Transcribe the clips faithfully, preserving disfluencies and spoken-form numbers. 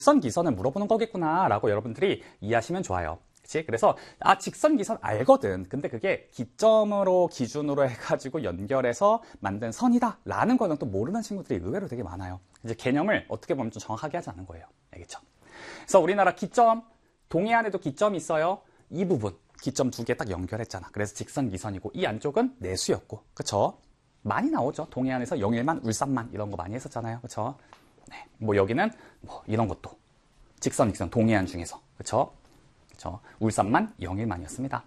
직선 기선을 물어보는 거겠구나 라고 여러분들이 이해하시면 좋아요. 그치? 그래서 아 직선 기선 알거든. 근데 그게 기점으로 기준으로 해가지고 연결해서 만든 선이다 라는 거는 또 모르는 친구들이 의외로 되게 많아요. 이제 개념을 어떻게 보면 좀 정확하게 하지 않은 거예요. 알겠죠? 그래서 우리나라 기점, 동해안에도 기점이 있어요. 이 부분 기점 두 개 딱 연결했잖아. 그래서 직선 기선이고 이 안쪽은 내수였고, 그쵸? 많이 나오죠. 동해안에서 영일만, 울산만 이런 거 많이 했었잖아요. 그쵸? 네. 뭐 여기는 뭐 이런 것도 직선, 기선, 동해안 중에서, 그쵸? 그쵸? 울산만, 영일만이었습니다.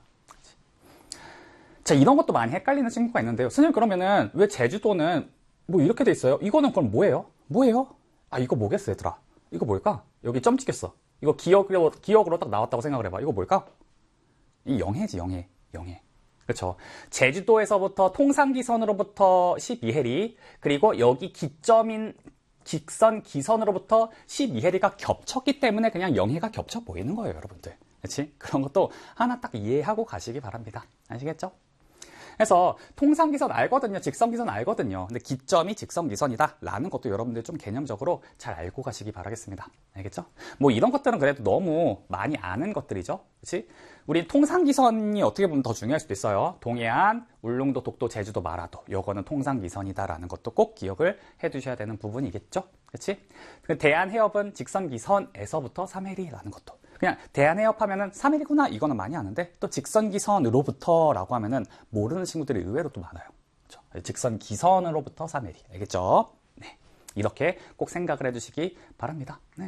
자, 이런 것도 많이 헷갈리는 친구가 있는데요. 선생님, 그러면은 왜 제주도는 뭐 이렇게 돼 있어요? 이거는 그럼 뭐예요? 뭐예요? 아, 이거 뭐겠어, 얘들아? 이거 뭘까? 여기 점 찍혔어. 이거 기억으로, 기억으로 딱 나왔다고 생각을 해봐. 이거 뭘까? 이 영해지, 영해. 영해. 그렇죠. 제주도에서부터 통상기선으로부터 십이 해리, 그리고 여기 기점인 직선 기선으로부터 십이 해리가 겹쳤기 때문에 그냥 영해가 겹쳐 보이는 거예요, 여러분들. 그렇지? 그런 것도 하나 딱 이해하고 가시기 바랍니다. 아시겠죠? 그래서 통상기선 알거든요. 직선기선 알거든요. 근데 기점이 직선기선이다 라는 것도 여러분들 좀 개념적으로 잘 알고 가시기 바라겠습니다. 알겠죠? 뭐 이런 것들은 그래도 너무 많이 아는 것들이죠. 그렇지? 우리 통상기선이 어떻게 보면 더 중요할 수도 있어요. 동해안, 울릉도, 독도, 제주도, 마라도. 요거는 통상기선이다라는 것도 꼭 기억을 해두셔야 되는 부분이겠죠. 그렇지? 대한해협은 직선기선에서부터 삼 해리라는 것도. 그냥 대한해협 하면은 삼 해리구나 이거는 많이 아는데, 또 직선기선으로부터 라고 하면은 모르는 친구들이 의외로 또 많아요. 그렇죠? 직선기선으로부터 삼 해리. 알겠죠? 네. 이렇게 꼭 생각을 해주시기 바랍니다. 네.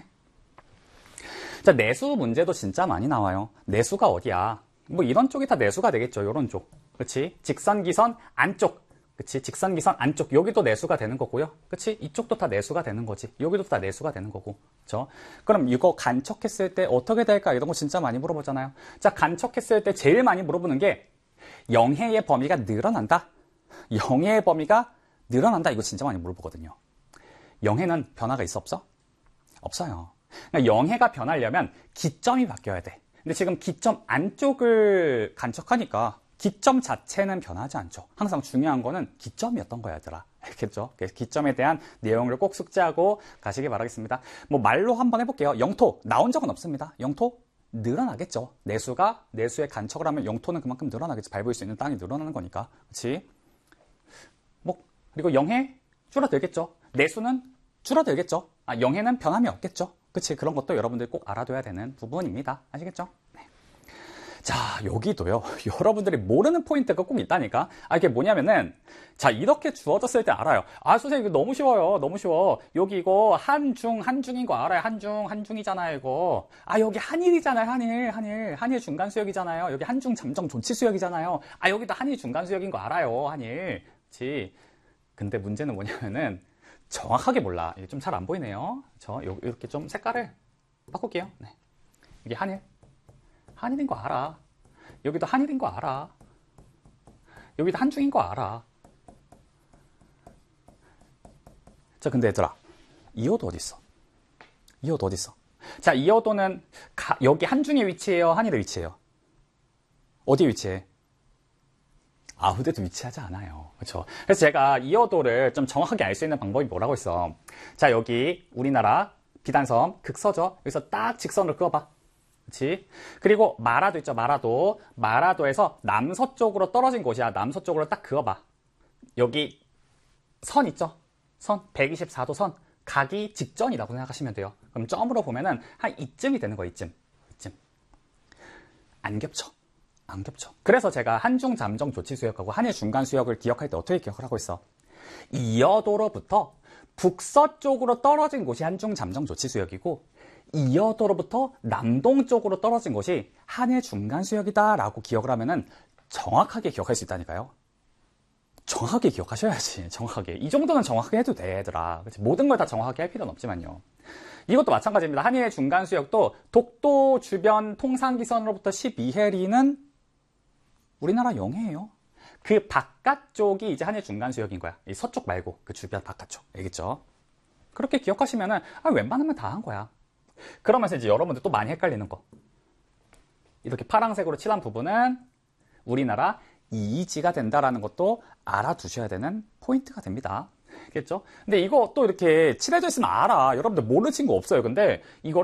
자, 내수 문제도 진짜 많이 나와요. 내수가 어디야? 뭐 이런 쪽이 다 내수가 되겠죠. 이런 쪽. 그렇지? 직선기선 안쪽. 그치? 직선기선 안쪽. 여기도 내수가 되는 거고요. 그치? 이쪽도 다 내수가 되는 거지. 여기도 다 내수가 되는 거고. 그쵸? 그럼 이거 간척했을 때 어떻게 될까? 이런 거 진짜 많이 물어보잖아요. 자, 간척했을 때 제일 많이 물어보는 게 영해의 범위가 늘어난다. 영해의 범위가 늘어난다. 이거 진짜 많이 물어보거든요. 영해는 변화가 있어, 없어? 없어요. 그러니까 영해가 변하려면 기점이 바뀌어야 돼. 근데 지금 기점 안쪽을 간척하니까 기점 자체는 변하지 않죠. 항상 중요한 거는 기점이었던 거야, 얘들아. 알겠죠? 기점에 대한 내용을 꼭 숙지하고 가시기 바라겠습니다. 뭐 말로 한번 해볼게요. 영토 나온 적은 없습니다. 영토 늘어나겠죠. 내수가 내수에 간척을 하면 영토는 그만큼 늘어나겠지. 밟을 수 있는 땅이 늘어나는 거니까. 그렇지? 뭐 그리고 영해 줄어들겠죠. 내수는 줄어들겠죠. 아, 영해는 변함이 없겠죠. 그치? 그런 것도 여러분들 꼭 알아둬야 되는 부분입니다. 아시겠죠? 네. 자, 여기도요. 여러분들이 모르는 포인트가 꼭 있다니까. 아, 이게 뭐냐면은, 자, 이렇게 주어졌을 때 알아요. 아, 선생님, 이거 너무 쉬워요. 너무 쉬워. 여기 이거 한중, 한중인 거 알아요. 한중, 한중이잖아요, 이거. 아, 여기 한일이잖아요. 한일, 한일. 한일 중간 수역이잖아요. 여기 한중 잠정 조치 수역이잖아요. 아, 여기도 한일 중간 수역인 거 알아요. 한일. 그치? 근데 문제는 뭐냐면은, 정확하게 몰라. 이게 좀 잘 안 보이네요. 저, 이렇게 좀 색깔을 바꿀게요. 네. 이게 한일. 한일인 거 알아. 여기도 한일인 거 알아. 여기도 한중인 거 알아. 자, 근데 얘들아, 이호도 어디 있어? 이호도 어디 있어? 자, 이호도는 가, 여기 한중에 위치해요? 한일에 위치해요? 어디에 위치해? 아무데도 위치하지 않아요. 그렇죠? 그래서 제가 이호도를 좀 정확하게 알 수 있는 방법이 뭐라고 있어? 자, 여기 우리나라 비단섬 극서죠. 여기서 딱 직선으로 그어봐. 그렇지? 그리고 마라도 있죠. 마라도. 마라도에서 남서쪽으로 떨어진 곳이야. 남서쪽으로 딱 그어봐. 여기 선 있죠? 선. 백이십사 도 선. 가기 직전이라고 생각하시면 돼요. 그럼 점으로 보면은 한 이쯤이 되는 거야. 이쯤. 이쯤. 안 겹쳐. 안 겹쳐. 그래서 제가 한중 잠정 조치 수역하고 한일 중간 수역을 기억할 때 어떻게 기억을 하고 있어? 이여도로부터 북서쪽으로 떨어진 곳이 한중 잠정 조치 수역이고, 이여도로부터 남동쪽으로 떨어진 곳이 한일 중간 수역이다라고 기억을 하면은 정확하게 기억할 수 있다니까요. 정확하게 기억하셔야지. 정확하게. 이 정도는 정확하게 해도 돼, 얘들아. 그치? 모든 걸 다 정확하게 할 필요는 없지만요. 이것도 마찬가지입니다. 한일의 중간 수역도 독도 주변 통상기선으로부터 십이 해리는 우리나라 영해예요. 그 바깥쪽이 이제 한일 중간 수역인 거야. 이 서쪽 말고 그 주변 바깥쪽. 알겠죠? 그렇게 기억하시면은 아, 웬만하면 다 한 거야. 그러면서 이제 여러분들 또 많이 헷갈리는 거. 이렇게 파란색으로 칠한 부분은 우리나라 이지가 된다라는 것도 알아두셔야 되는 포인트가 됩니다. 알겠죠? 근데 이거 또 이렇게 칠해져 있으면 알아. 여러분들 모르는 친구 없어요. 근데 이거를